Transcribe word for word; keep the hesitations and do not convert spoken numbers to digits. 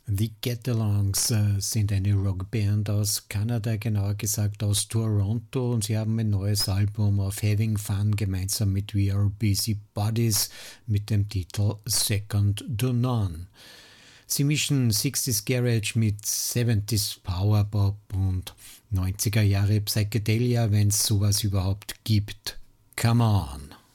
The Get-Alongs äh, sind eine Rockband aus Kanada, genauer gesagt aus Toronto, und sie haben ein neues Album auf Having Fun gemeinsam mit We Are Busy Bodies mit dem Titel Second to None. Sie mischen sechziger Garage mit siebziger Powerpop und neunziger Jahre Psychedelia, wenn es sowas überhaupt gibt. Come on!